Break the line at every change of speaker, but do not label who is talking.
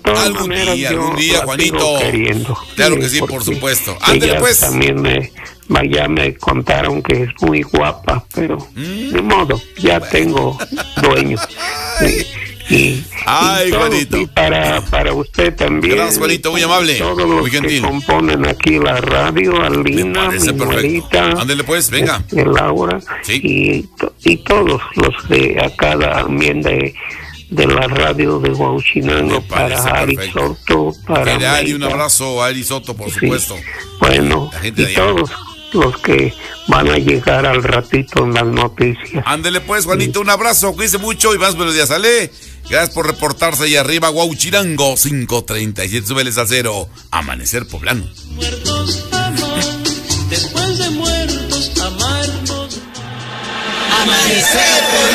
todas maneras,
algún día, Juanito.
Queriendo.
Claro que sí, por supuesto. Ándale, pues.
También ya me contaron que es muy guapa, pero de modo, ya tengo dueño.
Ay, Juanito.
Y para usted también.
Gracias, Juanito, muy amable.
Todos los
muy gentil.
que componen aquí la radio, Alina, mi Marita,
ándele pues, venga.
Laura,
sí.
y todos los de acá también de la radio de Huauchinango, para Ari Soto, para
Ari, un abrazo a Ari Soto, por supuesto.
Bueno, y todos los que van a llegar al ratito en las noticias.
Ándele pues, Juanito, un abrazo, cuídense mucho y más buenos días, ¿sale? Gracias por reportarse ahí arriba, Huauchinango, 537, súbeles a 0, Amanecer Poblano.
Muertos amar, después de muertos amarnos. Amanecer Poblano.